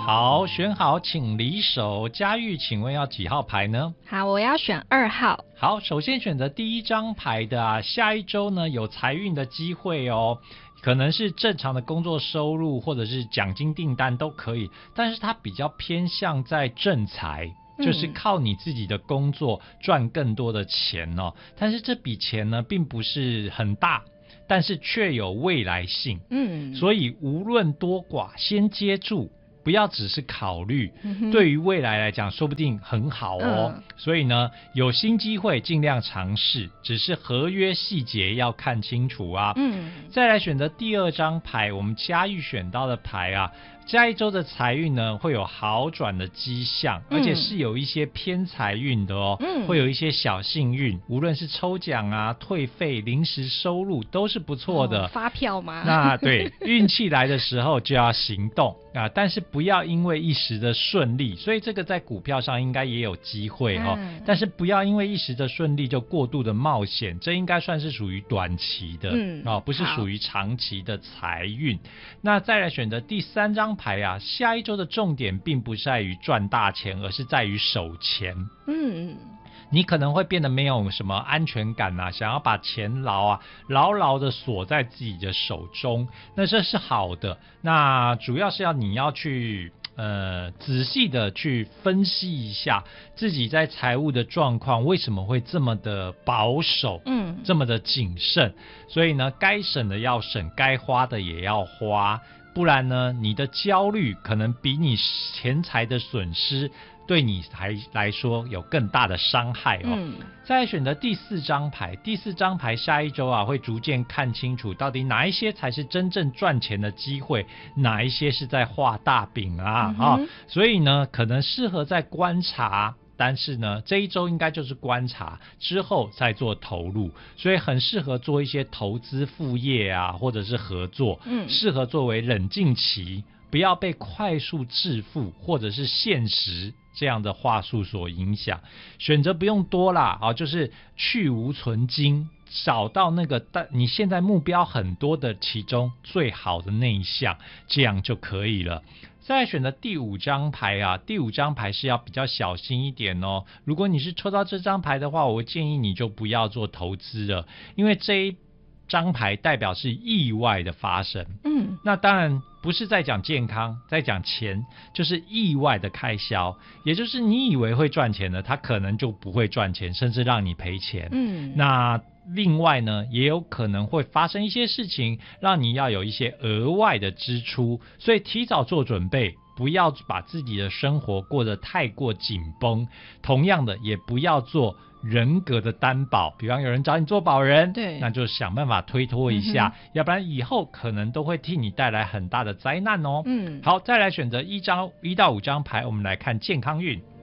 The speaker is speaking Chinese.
好，选好请离手。佳玉，请问要几号牌呢？ 好，我要选2号。 好，首先选择第一张牌的下一周呢有财运的机会哦，可能是正常的工作收入或者是奖金订单都可以，但是它比较偏向在正财。就是靠你自己的工作赚更多的钱哦，但是这笔钱呢并不是很大，但是却有未来性。所以无论多寡，先接住，不要只是考虑，对于未来来讲说不定很好哦。所以呢，有新机会尽量尝试，只是合约细节要看清楚啊。再来选择第二张牌，我们佳玉选到的牌啊，下一周的财运呢会有好转的迹象，而且是有一些偏财运的哦，会有一些小幸运，无论是抽奖啊、退费、临时收入都是不错的。 发票吗？ 那对，运气来的时候就要行动啊，但是不要因为一时的顺利，所以这个在股票上应该也有机会哦，但是不要因为一时的顺利就过度的冒险，这应该算是属于短期的不是属于长期的财运。那再来选择第三张牌啊，下一周的重点并不在于赚大钱，而是在于守钱。你可能会变得没有什么安全感啊，想要把钱牢牢的锁在自己的手中，那这是好的。那主要是你要去仔细的去分析一下自己在财务的状况为什么会这么的保守，这么的谨慎。所以呢，该省的要省，该花的也要花，不然呢，你的焦虑可能比你钱财的损失对你来说有更大的伤害哦。再来选择第四张牌，第四张牌下一周啊会逐渐看清楚到底哪一些才是真正赚钱的机会，哪一些是在画大饼啊。所以呢，可能适合在观察，但是呢，这一周应该就是观察之后再做投入，所以很适合做一些投资副业啊，或者是合作，适合作为冷静期，不要被快速致富或者是现实这样的话术所影响。选择不用多啦，就是去无存精，找到那个你现在目标很多的其中最好的那一项，这样就可以了。再来选择第五张牌啊，第五张牌是要比较小心一点哦。如果你是抽到这张牌的话，我建议你就不要做投资了，因为这一张牌代表是意外的发生。那当然不是在讲健康，在讲钱，就是意外的开销，也就是你以为会赚钱的，它可能就不会赚钱，甚至让你赔钱。那另外呢，也有可能会发生一些事情，让你要有一些额外的支出，所以提早做准备，不要把自己的生活过得太过紧绷。同样的，也不要做人格的担保，比方有人找你做保人，对，那就想办法推脱一下，要不然以后可能都会替你带来很大的灾难哦。好，再来选择1到5张牌，我们来看健康运。